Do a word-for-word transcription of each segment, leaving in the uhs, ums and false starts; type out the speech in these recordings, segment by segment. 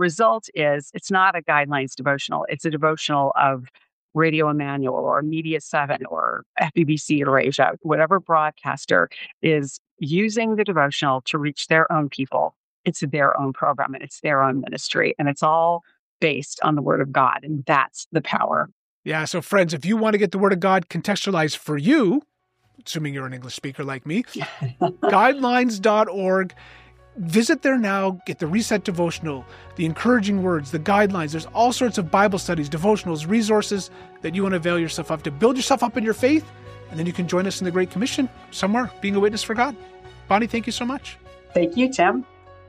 result is it's not a guidelines devotional. It's a devotional of Radio Emmanuel or Media seven or F B C Eurasia, whatever broadcaster is using the devotional to reach their own people. It's their own program and it's their own ministry. And it's all based on the Word of God. And that's the power. Yeah. So friends, if you want to get the Word of God contextualized for you, assuming you're an English speaker like me, guidelines dot org. Visit there now, get the Reset devotional, the encouraging words, the guidelines. There's all sorts of Bible studies, devotionals, resources that you want to avail yourself of to build yourself up in your faith. And then you can join us in the Great Commission somewhere, being a witness for God. Bonnie, thank you so much. Thank you, Tim.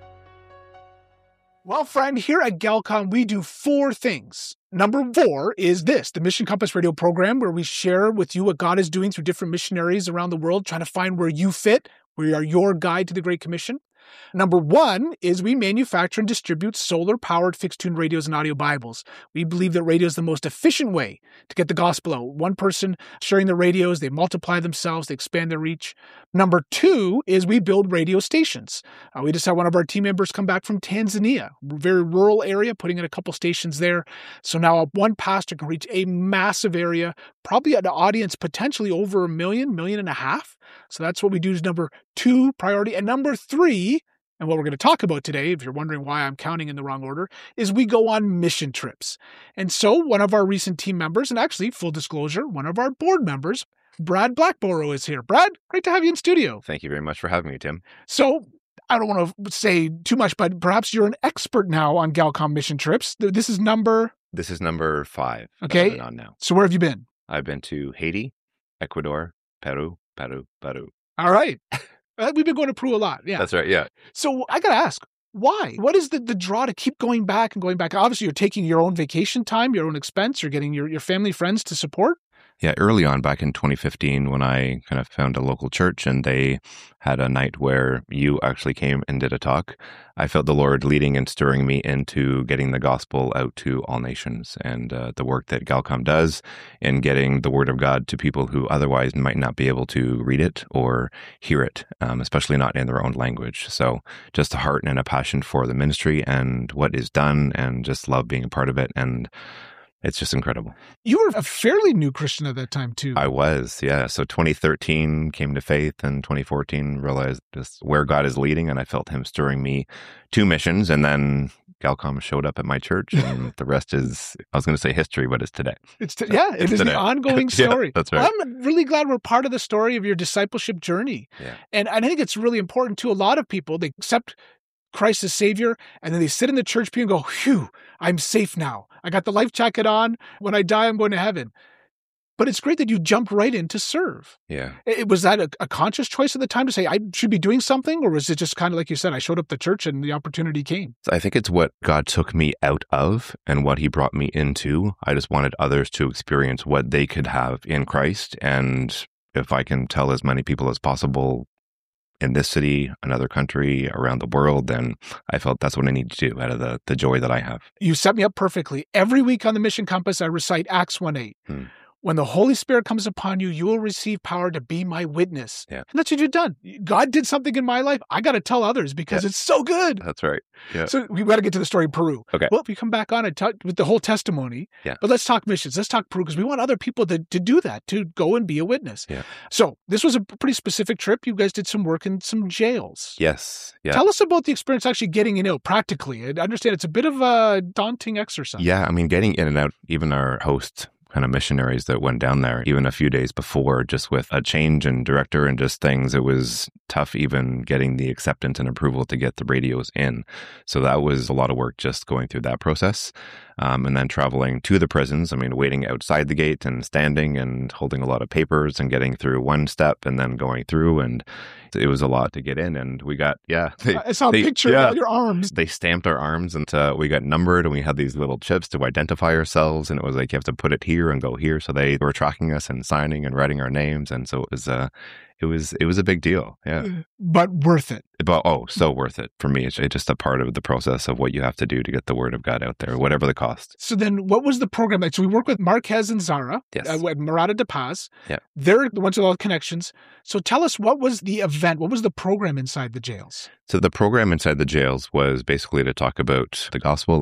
Well, friend, here at Galcom, we do four things. Number four is this, the Mission Compass radio program, where we share with you what God is doing through different missionaries around the world, trying to find where you fit. We are your guide to the Great Commission. Number one is we manufacture and distribute solar-powered fixed-tune radios and audio Bibles. We believe that radio is the most efficient way to get the gospel out. One person sharing the radios, they multiply themselves, they expand their reach. Number two is we build radio stations. Uh, we just had one of our team members come back from Tanzania, a very rural area, putting in a couple stations there. So now one pastor can reach a massive area, probably an audience potentially over a million, million and a half. So that's what we do is number two priority. And number three, and what we're going to talk about today, if you're wondering why I'm counting in the wrong order, is we go on mission trips. And so one of our recent team members, and actually, full disclosure, one of our board members, Brad Blackborough, is here. Brad, great to have you in studio. Thank you very much for having me, Tim. So I don't want to say too much, but perhaps you're an expert now on Galcom mission trips. This is number... This is number five. Okay. On now. So where have you been? I've been to Haiti, Ecuador, Peru, Peru, Peru. All right. We've been going to Peru a lot. Yeah. That's right. Yeah. So I got to ask, why? What is the, the draw to keep going back and going back? Obviously, you're taking your own vacation time, your own expense. You're getting your, your family, friends to support. Yeah, early on back in twenty fifteen when I kind of found a local church and they had a night where you actually came and did a talk, I felt the Lord leading and stirring me into getting the gospel out to all nations and uh, the work that Galcom does in getting the word of God to people who otherwise might not be able to read it or hear it, um, especially not in their own language. So just a heart and a passion for the ministry and what is done and just love being a part of it. And it's just incredible. You were a fairly new Christian at that time, too. I was, yeah. So twenty thirteen came to faith, and twenty fourteen realized just where God is leading, and I felt him stirring me to missions. And then Galcom showed up at my church, and the rest is, I was going to say history, but it's today. It's t- Yeah, it it's is today. The ongoing story. Yeah, that's right. I'm really glad we're part of the story of your discipleship journey. Yeah. And I think it's really important, too. A lot of people, they accept Christ as Savior, and then they sit in the church pew and go, phew, I'm safe now. I got the life jacket on. When I die, I'm going to heaven. But it's great that you jumped right in to serve. Yeah. It, was that a, a conscious choice at the time to say, I should be doing something? Or was it just kind of like you said, I showed up at the church and the opportunity came? I think it's what God took me out of and what he brought me into. I just wanted others to experience what they could have in Christ. And if I can tell as many people as possible in this city, another country, around the world, then I felt that's what I need to do out of the, the joy that I have. You set me up perfectly. Every week on the Mission Compass, I recite Acts one eight. Hmm. When the Holy Spirit comes upon you, you will receive power to be my witness. Yeah. And that's what you've done. God did something in my life. I got to tell others because yeah. it's so good. That's right. Yeah. So we've got to get to the story of Peru. Okay. Well, if we come back on and talk with the whole testimony, yeah. but let's talk missions. Let's talk Peru because we want other people to, to do that, to go and be a witness. Yeah. So this was a pretty specific trip. You guys did some work in some jails. Yes. Yeah. Tell us about the experience actually getting in and out practically. I understand it's a bit of a daunting exercise. Yeah. I mean, getting in and out, even our host kind of missionaries that went down there, even a few days before, just with a change in director and just things, it was tough even getting the acceptance and approval to get the radios in. So that was a lot of work just going through that process. Um, and then traveling to the prisons, I mean, waiting outside the gate and standing and holding a lot of papers and getting through one step and then going through. And it was a lot to get in. And we got, yeah. They, I saw a they, picture yeah, of your arms. They stamped our arms and uh, we got numbered and we had these little chips to identify ourselves. And it was like, you have to put it here and go here. So they were tracking us and signing and writing our names. And so it was, uh, it was, it was a big deal. Yeah. But worth it. But, oh, so worth it. For me, it's just a part of the process of what you have to do to get the word of God out there, whatever the cost. So then what was the program like? So we work with Marquez and Zara yes. uh, at Morada de Paz. Yeah. They're the ones with all the connections. So tell us, what was the event? What was the program inside the jails? So the program inside the jails was basically to talk about the gospel